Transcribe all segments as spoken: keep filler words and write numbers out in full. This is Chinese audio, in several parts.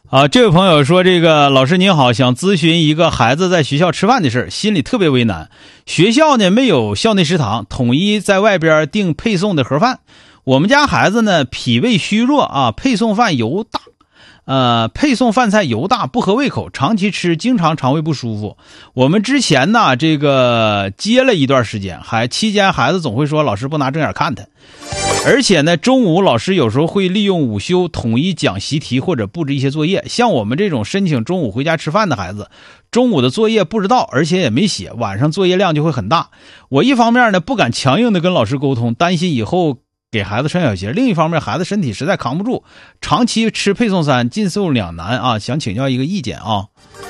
啊，这位朋友说，这个老师您好，想咨询一个孩子在学校吃饭的事，心里特别为难。学校呢没有校内食堂，统一在外边订配送的盒饭。我们家孩子呢脾胃虚弱啊，配送饭油大，呃，配送饭菜油大不合胃口，长期吃经常肠胃不舒服。我们之前呢这个接了一段时间，还期间孩子总会说老师不拿正眼看他。而且呢，中午老师有时候会利用午休统一讲习题或者布置一些作业。像我们这种申请中午回家吃饭的孩子，中午的作业不知道，而且也没写，晚上作业量就会很大。我一方面呢不敢强硬的跟老师沟通，担心以后给孩子穿小鞋；另一方面，孩子身体实在扛不住，长期吃配送餐，进退两难啊！想请教一个意见啊。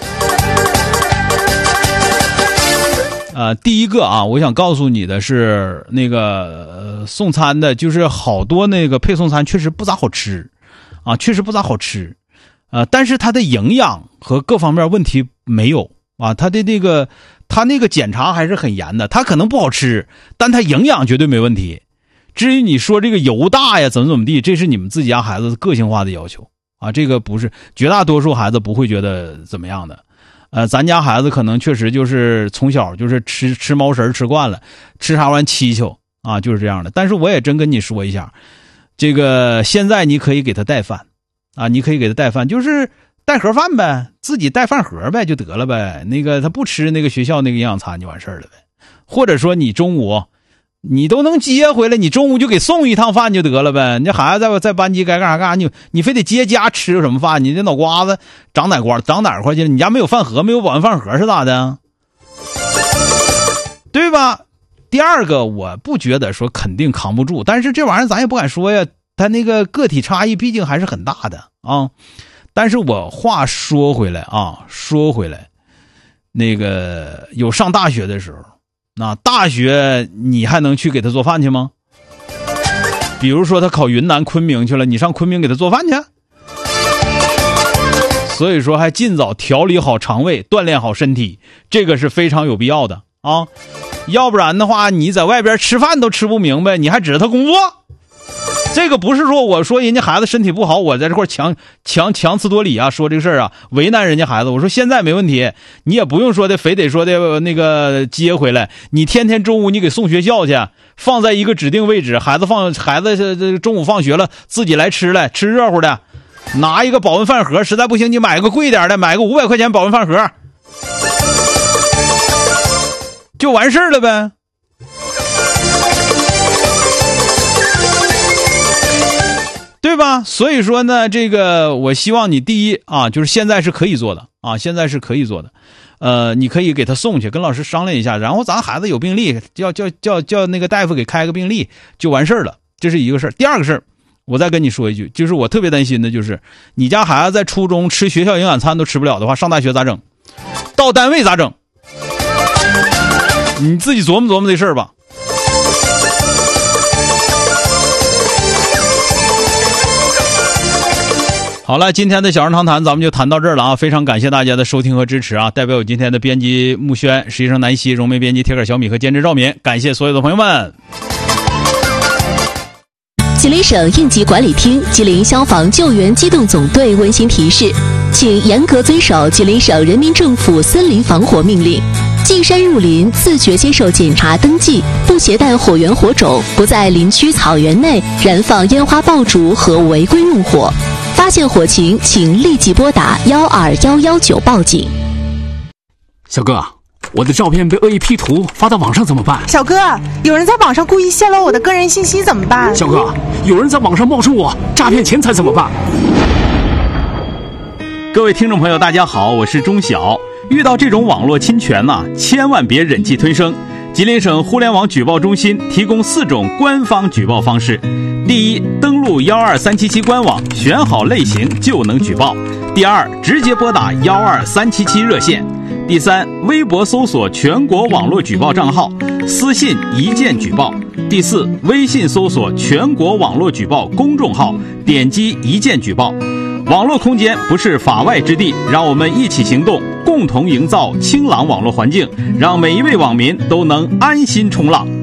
呃，第一个啊，我想告诉你的是，那个、呃、送餐的，就是好多那个配送餐确实不咋好吃，啊，确实不咋好吃，呃，但是它的营养和各方面问题没有啊，它的那个它那个检查还是很严的，它可能不好吃，但它营养绝对没问题。至于你说这个油大呀，怎么怎么地，这是你们自己家孩子个性化的要求啊，这个不是绝大多数孩子不会觉得怎么样的。呃，咱家孩子可能确实就是从小就是吃吃毛食吃惯了，吃啥玩意蹊跷啊，就是这样的。但是我也真跟你说一下，这个现在你可以给他带饭啊，你可以给他带饭，就是带盒饭呗，自己带饭盒呗就得了呗。那个他不吃那个学校那个营养餐就完事儿了呗。或者说你中午你都能接回来，你中午就给送一趟饭就得了呗。你这孩子在在班级该干啥干啥，你你非得接家吃什么饭？你这脑瓜子长哪瓜长哪块去了？你家没有饭盒，没有保温饭盒是咋的？对吧？第二个，我不觉得说肯定扛不住，但是这玩意儿咱也不敢说呀，他那个个体差异毕竟还是很大的啊。但是我话说回来啊，说回来，那个有上大学的时候。那大学你还能去给他做饭去吗？比如说他考云南昆明去了，你上昆明给他做饭去？所以说还尽早调理好肠胃，锻炼好身体，这个是非常有必要的啊！要不然的话，你在外边吃饭都吃不明白，你还指着他工作？这个不是说我说人家孩子身体不好，我在这块强强强词夺理啊，说这个事儿啊，为难人家孩子。我说现在没问题，你也不用说的非得说的那个接回来，你天天中午你给送学校去，放在一个指定位置，孩子放孩子中午放学了自己来吃来，吃热乎的，拿一个保温饭盒，实在不行你买个贵点的，买个五百块钱保温饭盒，就完事儿了呗。对吧？所以说呢，这个我希望你第一啊，就是现在是可以做的啊，现在是可以做的，呃，你可以给他送去，跟老师商量一下，然后咱孩子有病历，叫叫叫叫那个大夫给开个病历就完事儿了，这是一个事儿。第二个事儿，我再跟你说一句，就是我特别担心的就是，你家孩子在初中吃学校营养餐都吃不了的话，上大学咋整？到单位咋整？你自己琢磨琢磨这事儿吧。好了，今天的小人长谈咱们就谈到这儿了啊！非常感谢大家的收听和支持啊！代表我今天的编辑木轩、实习生南希、荣梅编辑铁杆小米和监制赵敏，感谢所有的朋友们。 吉林省应急管理厅、吉林消防救援机动总队温馨提示，请严格遵守吉林省人民政府森林防火命令。进山入林，自觉接受检查登记，不携带火源火种，不在林区草原内燃放烟花爆竹和违规用火。发现火情，请立即拨打幺二幺幺九报警。 小哥，我的照片被恶意 P 图发到网上怎么办？ 小哥，有人在网上故意泄露我的个人信息怎么办？ 小哥，有人在网上冒充我诈骗钱财怎么办？ 各位听众朋友大家好，我是钟晓。遇到这种网络侵权呢、啊，千万别忍气吞声。吉林省互联网举报中心提供四种官方举报方式：第一，登录幺二三七七官网，选好类型就能举报；第二，直接拨打幺二三七七热线；第三，微博搜索全国网络举报账号，私信一键举报；第四，微信搜索全国网络举报公众号，点击一键举报。网络空间不是法外之地，让我们一起行动，共同营造清朗网络环境，让每一位网民都能安心冲浪。